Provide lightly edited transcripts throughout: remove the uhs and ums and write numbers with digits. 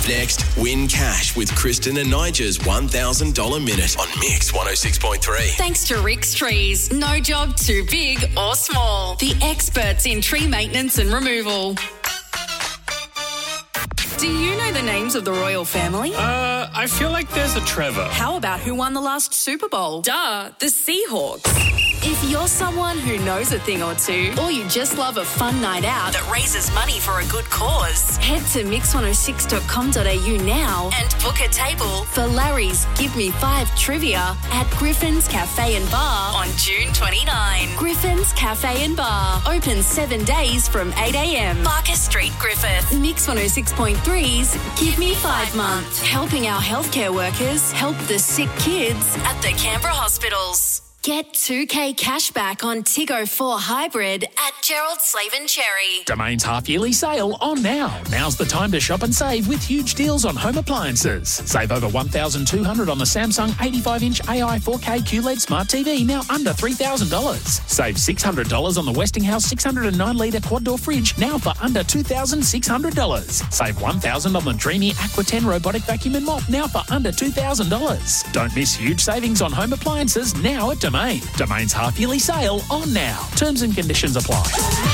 Up next, win cash with Kristen and Nigel's $1,000 minute on Mix 106.3. Thanks to Rick's Trees. No job too big or small. The experts in tree maintenance and removal. Do you know the names of the royal family? I feel like there's a Trevor. How about who won the last Super Bowl? Duh, the Seahawks. If you're someone who knows a thing or two, or you just love a fun night out that raises money for a good cause, head to mix106.com.au now and book a table for Larry's Give Me 5 trivia at Griffin's Cafe and Bar on June 29. Griffin's Cafe and Bar, open 7 days from 8 a.m. Barker Street, Griffith. Mix 106.3's Give Me 5 month, helping our healthcare workers help the sick kids at the Canberra hospitals. Get $2,000 cash back on Tiggo 4 Hybrid at Gerald Slave and Cherry. Domain's half-yearly sale on now. Now's the time to shop and save with huge deals on home appliances. Save over $1,200 on the Samsung 85-inch AI 4K QLED Smart TV, now under $3,000. Save $600 on the Westinghouse 609-litre quad-door fridge, now for under $2,600. Save $1,000 on the Dreamy Aqua 10 robotic vacuum and mop, now for under $2,000. Don't miss huge savings on home appliances now at Domain. Domain's half-yearly sale on now. Terms and conditions apply.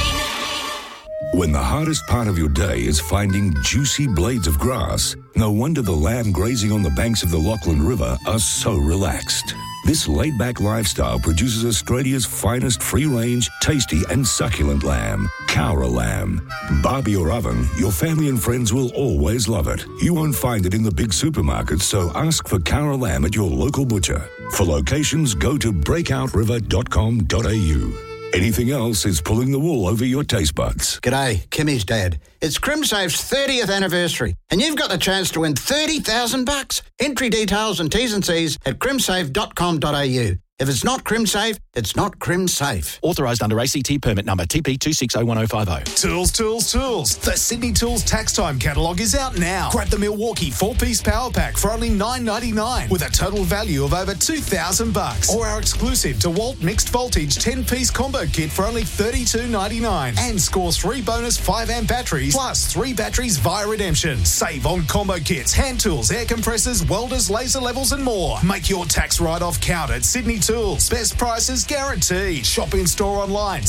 When the hardest part of your day is finding juicy blades of grass, no wonder the lamb grazing on the banks of the Lachlan River are so relaxed. This laid-back lifestyle produces Australia's finest free-range, tasty and succulent lamb, Cowra lamb. Barbie or oven, your family and friends will always love it. You won't find it in the big supermarkets, so ask for Cowra lamb at your local butcher. For locations, go to breakout.river.com.au. Anything else is pulling the wool over your taste buds. G'day, Kimmy's dad. It's CrimSafe's 30th anniversary, and you've got the chance to win $30,000. Entry details and T's and C's at crimsafe.com.au. If it's not CrimSafe, it's not CrimSafe. Authorised under ACT permit number TP2601050. Tools, tools, tools. The Sydney Tools Tax Time catalogue is out now. Grab the Milwaukee 4-piece power pack for only $9.99 with a total value of over $2,000. Or our exclusive DeWalt mixed voltage 10-piece combo kit for only $32.99. And score 3 bonus 5-amp batteries plus 3 batteries via redemption. Save on combo kits, hand tools, air compressors, welders, laser levels and more. Make your tax write-off count at Sydney Tools. Best prices guaranteed. Shop in store online,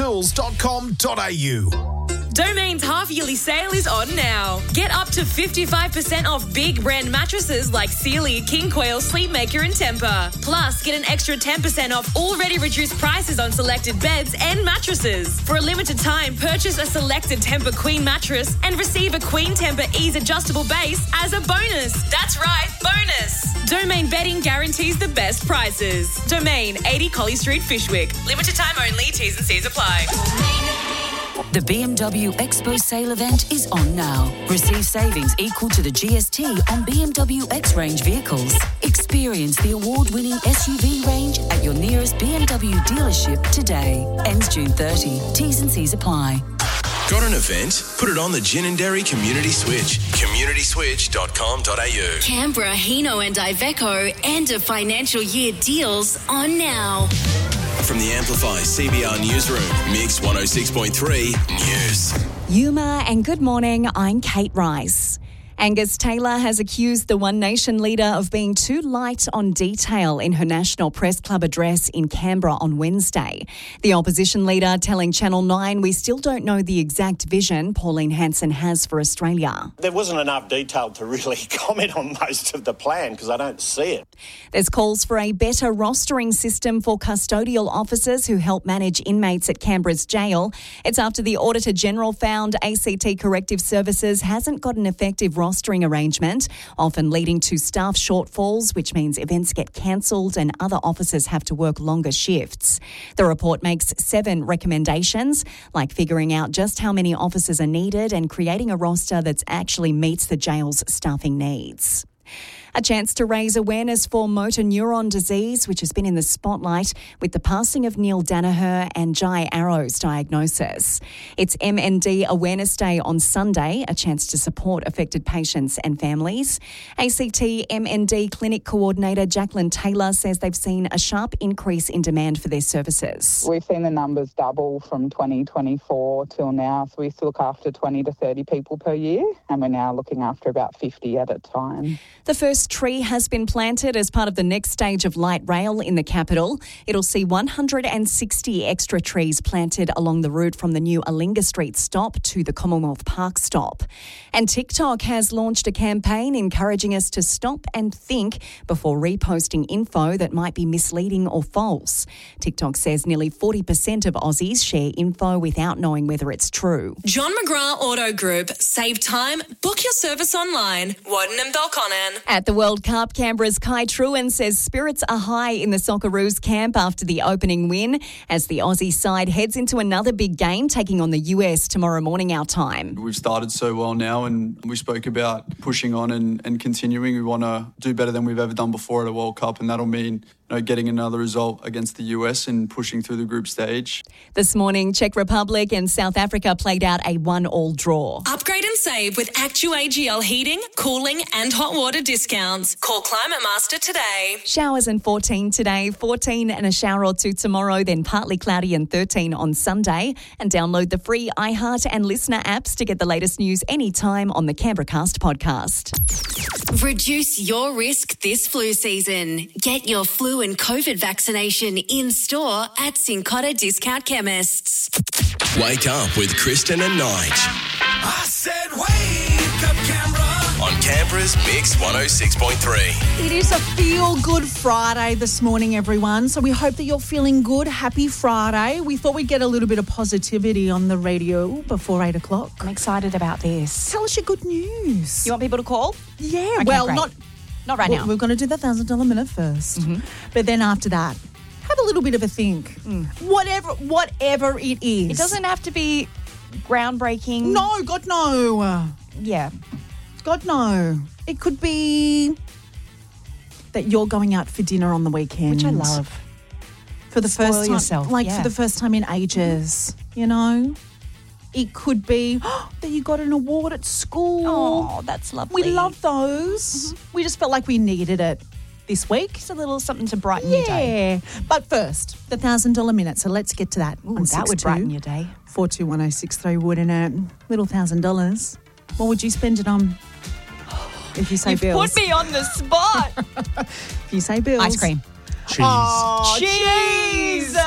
sydneytools.com.au. Domain's half-yearly sale is on now. Get up to 55% off big brand mattresses like Sealy, King Coil, Sleepmaker and Tempur. Plus, get an extra 10% off already reduced prices on selected beds and mattresses. For a limited time, purchase a selected Tempur Queen mattress and receive a Queen Tempur Ease adjustable base as a bonus. That's right, bonus. Domain Bedding guarantees the best prices. Domain, 80 Collie Street, Fishwick. Limited time only, T's and C's apply. The BMW Expo sale event is on now. Receive savings equal to the GST on BMW X-Range vehicles. Experience the award-winning SUV range at your nearest BMW dealership today. Ends June 30. T's and C's apply. Got an event? Put it on the Gin and Dairy Community Switch. communityswitch.com.au. Canberra, Hino and Iveco end of financial year deals on now. From the Amplify CBR Newsroom, Mix 106.3 News. Yuma and good morning, I'm Kate Rice. Angus Taylor has accused the One Nation leader of being too light on detail in her National Press Club address in Canberra on Wednesday. The opposition leader telling Channel 9 we still don't know the exact vision Pauline Hanson has for Australia. There wasn't enough detail to really comment on most of the plan because I don't see it. There's calls for a better rostering system for custodial officers who help manage inmates at Canberra's jail. It's after the Auditor General found ACT Corrective Services hasn't got an effective rostering arrangement, often leading to staff shortfalls, which means events get cancelled and other officers have to work longer shifts. The report makes 7 recommendations, like figuring out just how many officers are needed and creating a roster that actually meets the jail's staffing needs. A chance to raise awareness for motor neuron disease, which has been in the spotlight with the passing of Neil Danaher and Jai Arrow's diagnosis. It's MND Awareness Day on Sunday, a chance to support affected patients and families. ACT MND Clinic Coordinator Jacqueline Taylor says they've seen a sharp increase in demand for their services. We've seen the numbers double from 2024 till now, so we used to look after 20 to 30 people per year, and we're now looking after about 50 at a time. The first tree has been planted as part of the next stage of light rail in the capital. It'll see 160 extra trees planted along the route from the new Alinga Street stop to the Commonwealth Park stop. And TikTok has launched a campaign encouraging us to stop and think before reposting info that might be misleading or false. TikTok says nearly 40% of Aussies share info without knowing whether it's true. John McGrath Auto Group. Save time. Book your service online. Woden and Belconnen. At the World Cup, Canberra's Kai Truen says spirits are high in the Socceroos camp after the opening win as the Aussie side heads into another big game taking on the US tomorrow morning our time. We've started so well now and we spoke about pushing on and continuing. We want to do better than we've ever done before at a World Cup, and that'll mean getting another result against the US and pushing through the group stage. This morning, Czech Republic and South Africa played out a 1-1 draw. Upgrade and save with ActuAGL heating, cooling and hot water discounts. Call Climate Master today. Showers and 14 today, 14 and a shower or two tomorrow, then partly cloudy and 13 on Sunday. And download the free iHeart and Listener apps to get the latest news anytime on the Canberracast podcast. Reduce your risk this flu season. Get your flu and COVID vaccination in store at Cincotta Discount Chemists. Wake up with Kristen and Nige. I said wake up, Canberra. On Canberra's Mix 106.3. It is a feel-good Friday this morning, everyone. So we hope that you're feeling good. Happy Friday. We thought we'd get a little bit of positivity on the radio before 8 o'clock. I'm excited about this. Tell us your good news. You want people to call? Yeah. Okay, well, great. Not right now. We're going to do the $1,000 minute first. Mm-hmm. But then after that, have a little bit of a think. Whatever it is. It doesn't have to be groundbreaking. No, God, no. Yeah. God, no. It could be that you're going out for dinner on the weekend. Which I love. For the Spoil first time. yourself, For the first time in ages, It could be that you got an award at school. Oh, that's lovely. We love those. Mm-hmm. We just felt like we needed it this week. Just a little something to brighten your day. But first, the $1,000 minute. So let's get to that. Ooh, that would brighten your day. 421063 wouldn't it? Little $1,000. What would you spend it on? If you say You've bills. put me on the spot. If you say bills. Ice cream. Cheese. Oh, cheese.